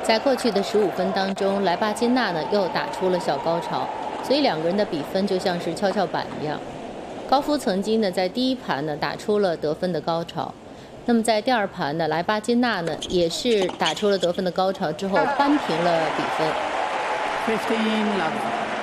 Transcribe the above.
在过去的15分当中，莱巴金娜呢又打出了小高潮，所以两个人的比分就像是跷跷板一样。高夫曾经呢在第一盘呢打出了得分的高潮，那么在第二盘呢，莱巴金娜呢也是打出了得分的高潮之后扳平了比分。 15 love.